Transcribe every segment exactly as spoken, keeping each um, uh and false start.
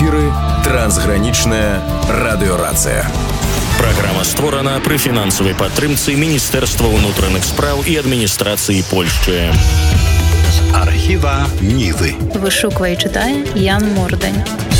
эфіры трансгранічная радыёрацыя. Праграма створана пры фінансавай падтрымцы Міністэрства ўнутраных спраў і адміністрацыі Польшчы. З архіва Нівы. Вышуквае і чытае Ян Мордань.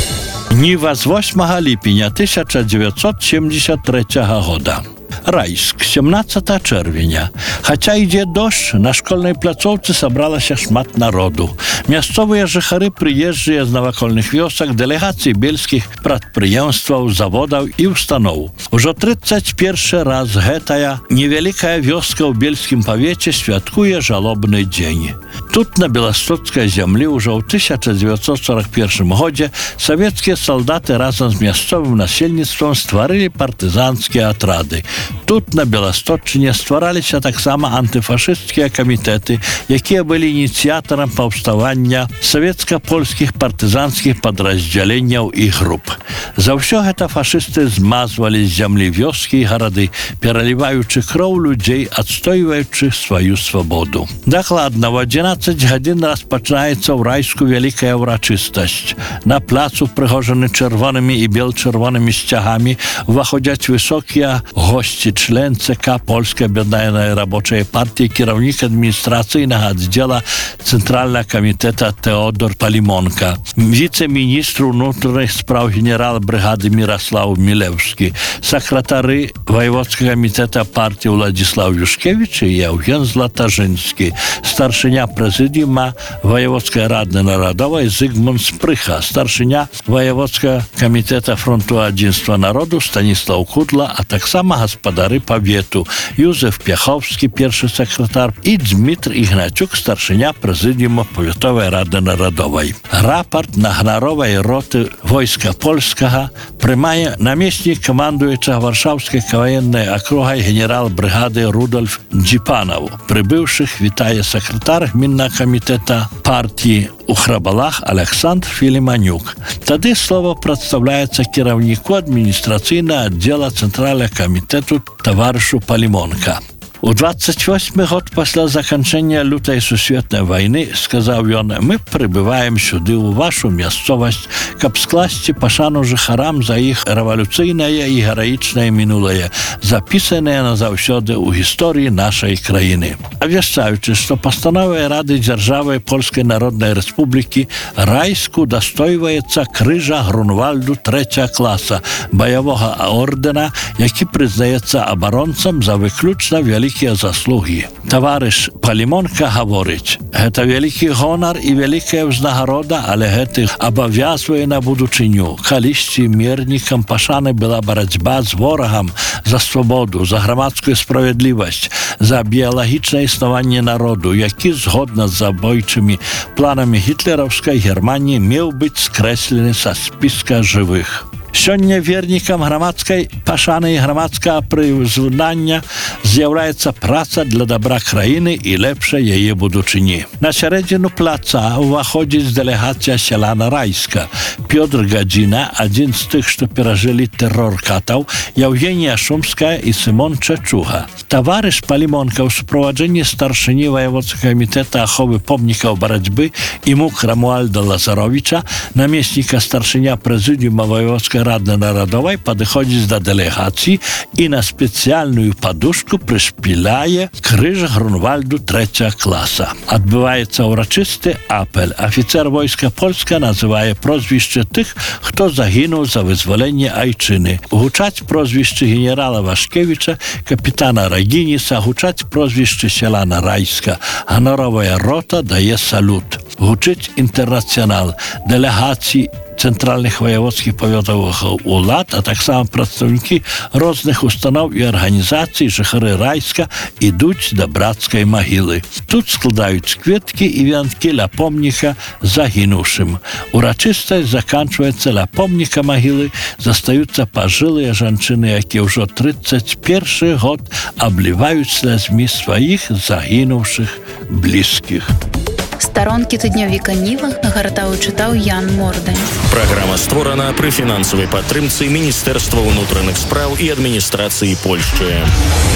Ніва з восьмага ліпеня тысяча дзевяцьсот семьдесят третьего года. Райск, семнадцатого чэрвеня. Хаця ідзе дождж, на школьнай пляцоўцы сабралася шмат народу. Мясцовыя жыхары прыезджыя з навакольных вёсак, дэлегацыі бельскіх прадпрыемстваў, заводаў і устаноў. Ужо тридцать першы раз гэтая невялікая вёска ў бельскім павеце святкуе жалобны дзень. Тут на беластоцкай зямлі ўжо ў тысяча дзевяцьсот сорок первым годзе савецкія салдаты разам з мясцовым насельніцтвам стварылі партызанскія атрады. Тут на Беласточчыне ствараліся таксама антыфашысцкія камітэты, якія былі ініцыятарам паўставання савецка-польскіх партызанскіх падраздзяленняў і груп. За ўсё гэта фашысты змазвалі з зямлі вёскі і гарады, пераліваючы кроў людзей, адстойваючы сваю свабоду. Дакладна, в одиннадцать гадзін распачынаецца ў Райску вялікая ўрачыстасць. На плацу, прыгожаны чырвонымі і бел-чырвонымі сцягамі, уваходзяць высокія госці, член ЦК Польскай аб'яднанай рабочай партыі, кіраўнік адміністрацыйнага аддзела Цэнтральнага камітэта Тэодор Палімонка, віцэ-міністр унутраных спраў генерал брыгады Міраслаў Мілеўскі, сакратары ваеводскага камітэта партыі Уладзіслаў Юшкевіч і Яўген Златажынскі, старшыня прэзідыума ваеводскай рады народовай Зygmunt Спрыха, старшыня ваеводскага камітэта фронту адзінства народу Станіслаў Кудла, а таксама гаспадары павету Юзеф Пяховскі, першы сакратар, і Дмітр Ігнацюк, старшыня прэзідыума паветовай рады народовай. Рапорт наганаровай роты войска польскага прымае намеснік камандуючага варшаўскай каваеннай акругай генерал брыгады Рудольф Джіпанаў. Прыбыўшых вітае сакратар гміннага камітэта партіі у Храбалах Александр Філіманюк. Тады слово прадстаўляецца кіраўніку адміністрацыйнага аддзела Цэнтральнага камітэту таварышу Палімонка. У двадцать восьмы год пасля заканчэння лютай сусветнай вайны, сказаў ён, мы прыбываем сюды ў вашу мясцовасць, каб скласці пашану жыхарам за іх рэвалюцыйнае і гераічнае мінулае, запісанае назаўсёды ў гісторыі нашай краіны. Абвяшчаючы, што пастановай Рады дзяржавы Польскай Народнай Рэспублікі Райску дастойваецца крыжа Грунвальду трэцяга класа, баявога ордэна, які прызнаецца абаронцам за выключна вялікі заслугі. Таварыш Палімонка гаворыць, гэта вялікі гонар і вялікая ўзнагарода, але гэта абавязвае на будучыню. Калісьці мернікам пашаны была барацьба з ворагам за свабоду, за грамадскую справядлівасць, за біялагічнае існаванне народу, які згодна з забойчымі планамі гітлераўскай Германіі меў быць скрэслены са спіска жывых. Сёння вернікам грамадскай пашаны і грамадскага прызнання з'яўляецца праца для дабра краіны і лепшай яе будучыні. На сярэдзіну плаца ўваходзіць дэлегацыя сялян Райска. Пётр Гадзіна, адзін з тых, што перажылі тэрор катаў, Яўгенія Шумская і Сымон Чачуга. Таварыш Палімонка ў суправаджэнні старшыні ваеводскага камітэта аховы помнікаў барацьбы Імук Рамуальда Лазаровіча, намесніка старшыня прэзідыума ваеводскай рады народовай, падыходзіць да дэлегацыі і на спецыяльную падушку прышпіляе крыж Грунвальду трэцяга класа. Адбываецца ўрачысты апель. Афіцер войска польска называе прозвішчы тых, хто загінуў за вызваленне айчыны. Гучаць прозвішчы генерала Вашкевіча, капітана Рагініса, гучаць прозвішчы сяляна Райска. Ганоровая рота дае салют. Гучыць інтэрнацыянал, дэлегацыі цэнтральных ваяводскіх павётавых улад, а таксама прадстаўнікі розных устаноў і арганізацый, жыхары Райска ідуць да брацкай магілы. Тут складаюць кветкі і вянкі ля помніка загінуўшым. Урачыстасць заканчваецца ля помніка магілы, застаюцца пажылыя жанчыны, якія ўжо тридцать першы год абліваюць слязьмі сваіх загінуўшых блізкіх. Старонкі тыднёвіка Ніва нагартаў і чытаў Ян Мордань. Праграма створана пры фінансавай падтрымцы Міністэрства ўнутраных спраў і адміністрацыі Польшчы.